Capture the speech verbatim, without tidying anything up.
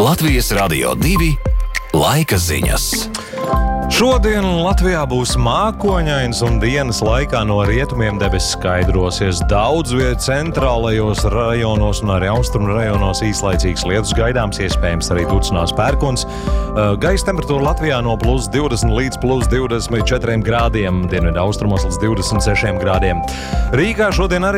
Latvijas Radio divi laika ziņas. Šodien Latvijā būs mākoņains un dienas laikā no rietumiem debesis skaidrosies. Daudz vietu centrālajos rajonos un arī austrumu rajonos īslaicīgs lietus gaidāms, iespējams arī ducinās pērkons. Gaisa temperatūra Latvijā no plus divdesmit līdz plus divdesmit četriem grādiem, dienvidu austrumos līdz divdesmit sešiem grādiem. Rīgā šodien arī